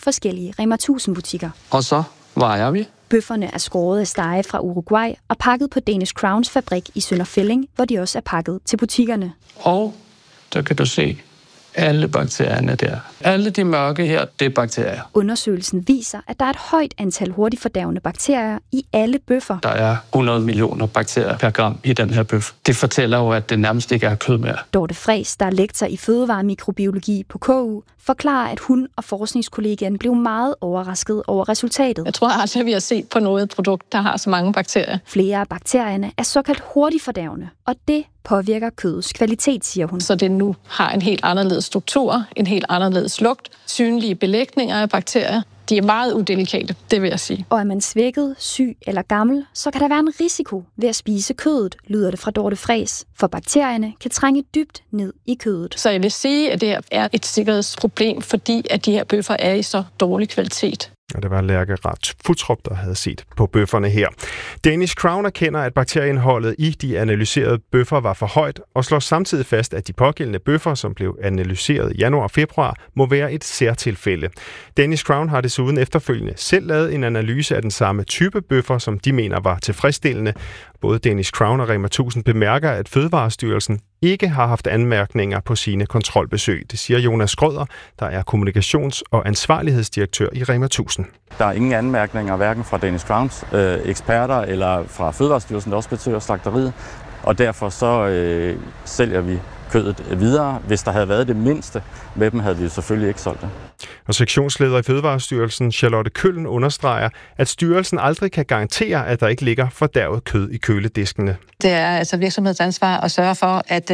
forskellige Rema 1000-butikker. Og så vejer vi. Bøfferne er skåret af stege fra Uruguay og pakket på Danish Crowns fabrik i Sønder Felding, hvor de også er pakket til butikkerne. Og der kan du se alle bakterierne der. Alle de mørke her, det er bakterier. Undersøgelsen viser, at der er et højt antal hurtigt fordærvende bakterier i alle bøffer. Der er 100 millioner bakterier per gram i den her bøf. Det fortæller jo, at det nærmest ikke er kød mere. Dorte Friis, der er lektor i fødevaremikrobiologi på KU, forklarer, at hun og forskningskollegaen blev meget overrasket over resultatet. Jeg tror aldrig, vi har set på noget produkt, der har så mange bakterier. Flere af bakterierne er såkaldt hurtigt fordærvende, og det påvirker kødets kvalitet, siger hun. Så det nu har en helt anderledes struktur, en helt anderledes lugt, synlige belægninger af bakterier. De er meget udelikate, det vil jeg sige. Og er man svækket, syg eller gammel, så kan der være en risiko ved at spise kødet, lyder det fra Dorte Friis. For bakterierne kan trænge dybt ned i kødet. Så jeg vil sige, at det her er et sikkerhedsproblem, fordi at de her bøffer er i så dårlig kvalitet. Og det var Lærke Rath Futtrup, der havde set på bøfferne her. Danish Crown erkender, at bakterieindholdet i de analyserede bøffer var for højt, og slår samtidig fast, at de pågældende bøffer, som blev analyseret i januar og februar, må være et særtilfælde. Danish Crown har desuden efterfølgende selv lavet en analyse af den samme type bøffer, som de mener var tilfredsstillende. Både Danish Crown og Rema 1000 bemærker, at Fødevarestyrelsen ikke har haft anmærkninger på sine kontrolbesøg. Det siger Jonas Skrøder, der er kommunikations- og ansvarlighedsdirektør i Rema 1000. Der er ingen anmærkninger, hverken fra Danish Crowns eksperter eller fra Fødevarestyrelsen, der også besøger slagteriet. Og derfor så sælger vi kødet videre. Hvis der havde været det mindste med dem, havde vi selvfølgelig ikke solgt det. Og sektionsleder i Fødevarestyrelsen, Charlotte Køllen, understreger, at styrelsen aldrig kan garantere, at der ikke ligger fordærvet kød i kølediskene. Det er altså virksomhedens ansvar at sørge for, at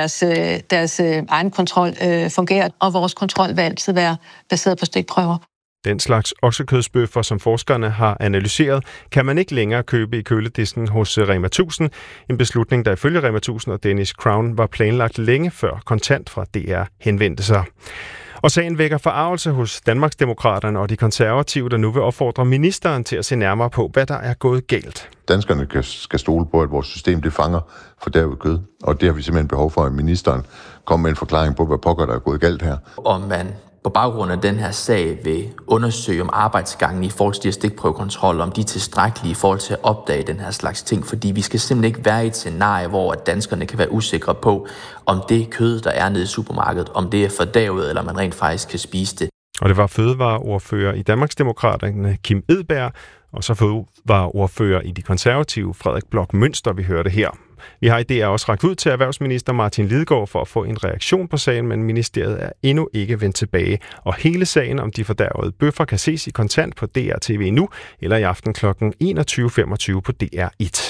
deres egen kontrol fungerer, og vores kontrol vil altid være baseret på stikprøver. Den slags oksekødsbøffer, som forskerne har analyseret, kan man ikke længere købe i køledisken hos Rema 1000. En beslutning, der ifølge Rema 1000 og Danish Crown var planlagt længe før kontant fra DR henvendte sig. Og sagen vækker forargelse hos Danmarksdemokraterne og de konservative, der nu vil opfordre ministeren til at se nærmere på, hvad der er gået galt. Danskerne skal stole på, at vores system det fanger fordærvet kød, og det har vi simpelthen behov for, at ministeren kommer med en forklaring på, hvad pokker der er gået galt her. Om man på baggrund af den her sag vil undersøge om arbejdsgangen i forhold til de her stikprøvekontroller, om de er tilstrækkelige i forhold til at opdage den her slags ting, fordi vi skal simpelthen ikke være i et scenarie, hvor danskerne kan være usikre på, om det kød, der er nede i supermarkedet, om det er fordærvet, eller man rent faktisk kan spise det. Og det var fødevareordfører i Danmarksdemokraterne, Kim Edberg, og så fødevareordfører i de konservative, Frederik Bloch Münster, vi hørte her. Vi har i DR også rakt ud til erhvervsminister Martin Lidegaard for at få en reaktion på sagen, men ministeriet er endnu ikke vendt tilbage. Og hele sagen om de fordærvede bøffer kan ses i kontant på DR TV nu, eller i aften kl. 21.25 på DR1.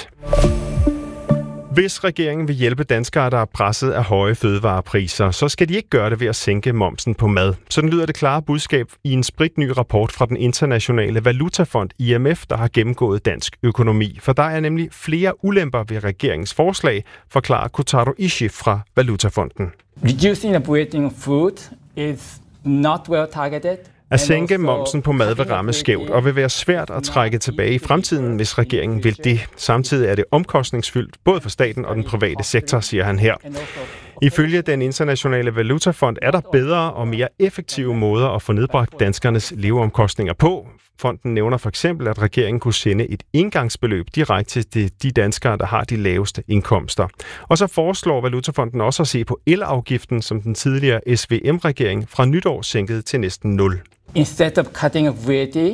Hvis regeringen vil hjælpe danskere, der er presset af høje fødevarepriser, så skal de ikke gøre det ved at sænke momsen på mad. Sådan lyder det klare budskab i en spritny rapport fra den internationale valutafond IMF, der har gennemgået dansk økonomi. For der er nemlig flere ulemper ved regeringens forslag, forklarer Kotaro Ishii fra Valutafonden. Reducing the weighting of food is not well targeted. At sænke momsen på mad vil ramme skævt og vil være svært at trække tilbage i fremtiden, hvis regeringen vil det. Samtidig er det omkostningsfyldt både for staten og den private sektor, siger han her. Ifølge den internationale valutafond er der bedre og mere effektive måder at få nedbragt danskernes leveomkostninger på. Fonden nævner for eksempel, at regeringen kunne sende et engangsbeløb direkte til de danskere, der har de laveste indkomster. Og så foreslår Valutafonden også at se på elafgiften, som den tidligere SVM-regering fra nytår sænkede til næsten 0. Instead of cutting VAT,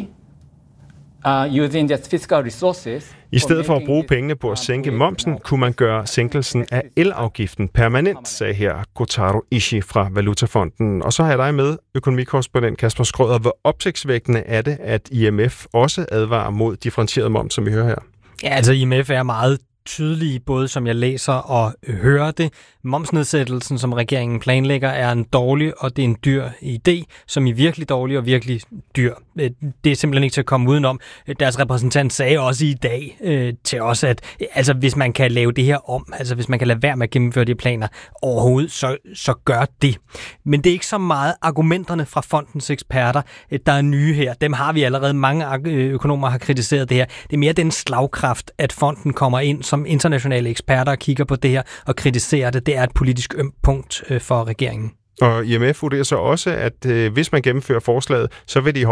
using the fiscal resources. I stedet for at bruge pengene på at sænke momsen, kunne man gøre sænkelsen af elafgiften permanent, sagde her Kotaro Ishii fra Valutafonden. Og så har jeg dig med, økonomikorrespondent Kasper Skrøder. Hvor opsigtsvækkende er det, at IMF også advarer mod differentieret moms, som vi hører her? Ja, altså IMF er meget tydelige, både som jeg læser og hører det. Momsnedsættelsen, som regeringen planlægger, er en dårlig, og det er en dyr idé, som er virkelig dårlig og virkelig dyr. Det er simpelthen ikke til at komme udenom. Deres repræsentant sagde også i dag til os, at altså, hvis man kan lave det her om, altså hvis man kan lade være med at gennemføre de planer overhovedet, så gør det. Men det er ikke så meget argumenterne fra fondens eksperter, der er nye her. Dem har vi allerede. Mange økonomer har kritiseret det her. Det er mere den slagkraft, at fonden kommer ind som internationale eksperter og kigger på det her og kritiserer det. Det er et politisk ømt punkt for regeringen. Og IMF vurderer så også, at hvis man gennemfører forslaget, så vil det i